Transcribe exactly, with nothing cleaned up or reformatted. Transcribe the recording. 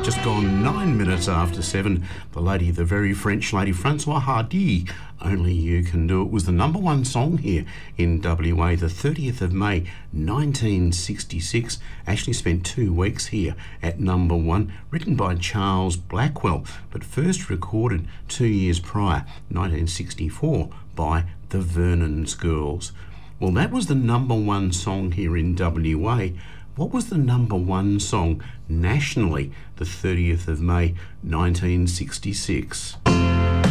Just gone nine minutes after seven. The lady, the very French lady, Francoise Hardy, Only You Can Do It, was the number one song here in W A, the thirtieth of May nineteen sixty-six. Actually spent two weeks here at number one, written by Charles Blackwell, but first recorded two years prior, nineteen sixty-four, by the Vernon's Girls. Well, that was the number one song here in W A. What was the number one song nationally, the thirtieth of May nineteen sixty-six?